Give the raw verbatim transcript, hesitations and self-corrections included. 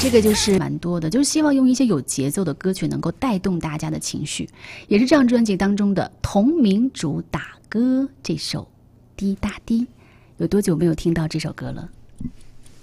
这个就是蛮多的，就是希望用一些有节奏的歌曲能够带动大家的情绪，也是这张专辑当中的同名主打歌这首《滴答滴》。有多久没有听到这首歌了？